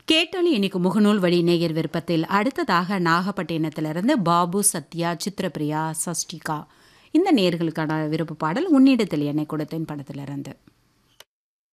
கேட்டாலும் இன்னைக்கு முகநூல் வழி நேயர் விருப்பத்தில் அடுத்ததாக நாகப்பட்டினத்திலிருந்து பாபு, சத்யா, சித்ரபிரியா, சஷ்டிகா இந்த நேயர்களுக்கான விருப்ப பாடல் உன்னிடத்தில் என்னை கொடுத்தேன் படத்திலிருந்து.